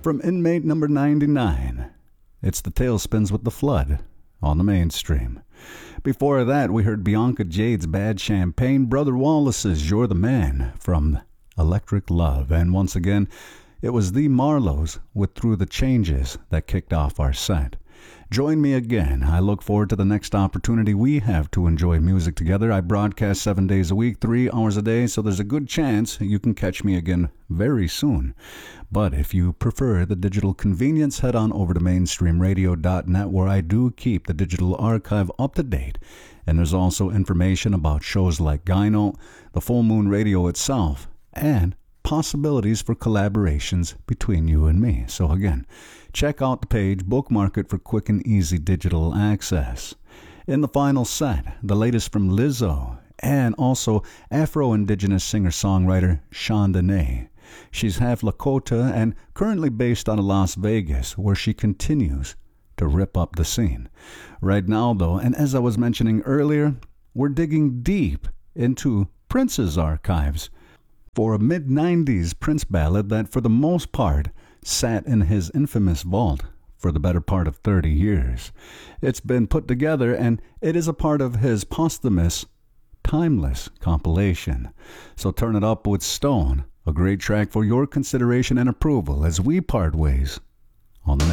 from inmate number 99. It's the Tailspins with the Flood on the mainstream. Before that, we heard Bianca Jade's Bad Champagne, Brother Wallace's You're the Man from Electric Love. And once again, it was the Marlows with Through the Changes that kicked off our set. Join me again. I look forward to the next opportunity we have to enjoy music together. I broadcast 7 days a week, 3 hours a day, so there's a good chance you can catch me again very soon. But if you prefer the digital convenience, head on over to mainstreamradio.net, where I do keep the digital archive up to date. And there's also information about shows like Gyno, the Full Moon Radio itself, and possibilities for collaborations between you and me. So again, check out the page, bookmark it for quick and easy digital access. In the final set, the latest from Lizzo and also Afro-Indigenous singer-songwriter Shonda. She's half Lakota and currently based out of Las Vegas, where she continues to rip up the scene. Right now, though, and as I was mentioning earlier, we're digging deep into Prince's archives for a mid-90s Prince ballad that, for the most part, sat in his infamous vault for the better part of 30 years. It's been put together, and it is a part of his posthumous Timeless compilation. So turn it up with Stone, a great track for your consideration and approval as we part ways on the